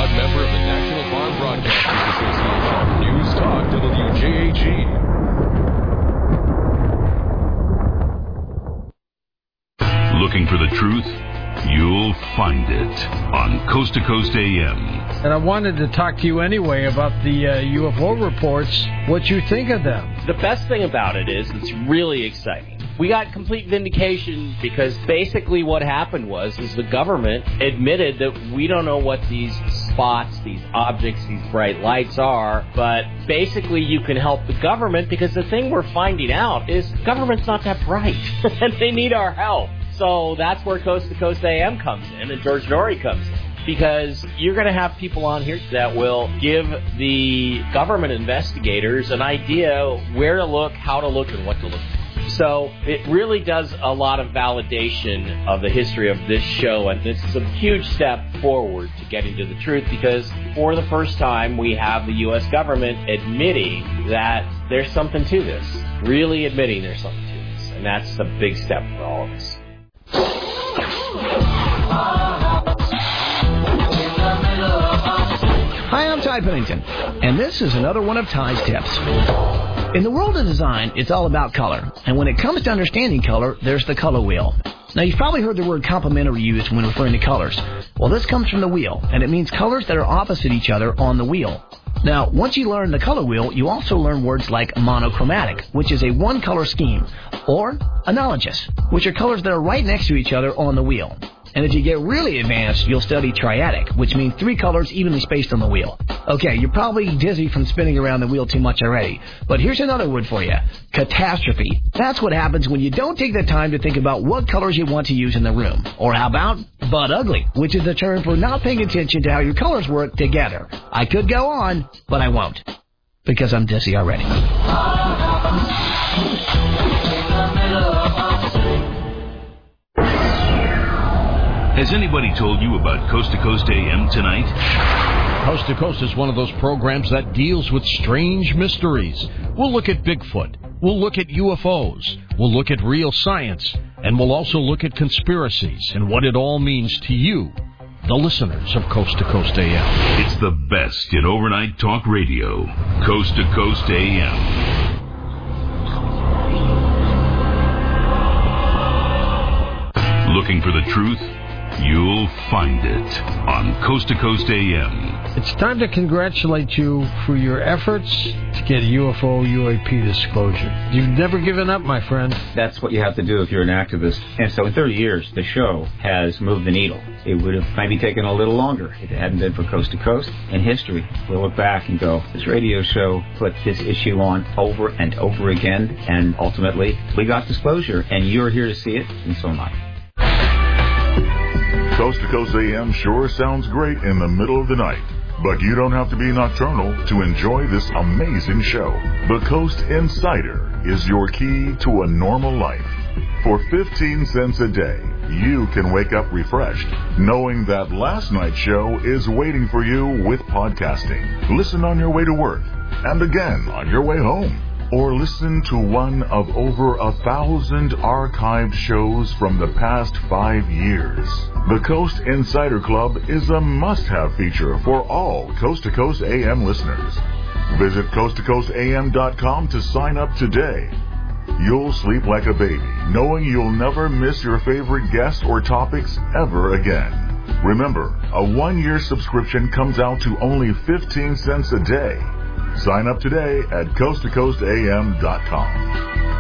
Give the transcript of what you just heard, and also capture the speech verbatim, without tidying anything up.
proud member of the National Farm Broadcasters Association. News Talk W J H E. Looking for the truth? You'll find it on Coast to Coast A M. And I wanted to talk to you anyway about the uh, U F O reports, what you think of them. The best thing about it is it's really exciting. We got complete vindication because basically what happened was is the government admitted that we don't know what these spots, these objects, these bright lights are, but basically you can help the government because the thing we're finding out is government's not that bright and they need our help. So that's where Coast to Coast A M comes in and George Noory comes in. Because you're going to have people on here that will give the government investigators an idea where to look, how to look, and what to look for. So it really does a lot of validation of the history of this show, and this is a huge step forward to getting to the truth because for the first time we have the U S government admitting that there's something to this, really admitting there's something to this, and that's a big step for all of us. Hi, I'm Ty Pennington, and this is another one of Ty's tips. In the world of design, it's all about color, and when it comes to understanding color, there's the color wheel. Now, you've probably heard the word complementary used when referring to colors. Well, this comes from the wheel, and it means colors that are opposite each other on the wheel. Now, once you learn the color wheel, you also learn words like monochromatic, which is a one-color scheme, or analogous, which are colors that are right next to each other on the wheel. And if you get really advanced, you'll study triadic, which means three colors evenly spaced on the wheel. Okay, you're probably dizzy from spinning around the wheel too much already, but here's another word for you, catastrophe. That's what happens when you don't take the time to think about what colors you want to use in the room. Or how about butt ugly, which is a term for not paying attention to how your colors work together. I could go on, but I won't, because I'm dizzy already. Has anybody told you about Coast to Coast A M tonight? Coast to Coast is one of those programs that deals with strange mysteries. We'll look at Bigfoot. We'll look at U F Os. We'll look at real science. And we'll also look at conspiracies and what it all means to you, the listeners of Coast to Coast A M. It's the best in overnight talk radio. Coast to Coast A M. Looking for the truth? You'll find it on Coast to Coast A M. It's time to congratulate you for your efforts to get U F O U A P disclosure. You've never given up, my friend. That's what you have to do if you're an activist. And so in thirty years, the show has moved the needle. It would have maybe taken a little longer if it hadn't been for Coast to Coast. In history, we'll look back and go, this radio show put this issue on over and over again, and ultimately, we got disclosure, and you're here to see it, and so am I. Coast to Coast A M sure sounds great in the middle of the night, but you don't have to be nocturnal to enjoy this amazing show. The Coast Insider is your key to a normal life. For fifteen cents a day, you can wake up refreshed, knowing that last night's show is waiting for you with podcasting. Listen on your way to work, and again on your way home. Or listen to one of over a thousand archived shows from the past five years. The Coast Insider Club is a must-have feature for all Coast to Coast A M listeners. Visit coast to coast a m dot com to sign up today. You'll sleep like a baby, knowing you'll never miss your favorite guests or topics ever again. Remember, a one-year subscription comes out to only fifteen cents a day. Sign up today at coast to coast a m dot com.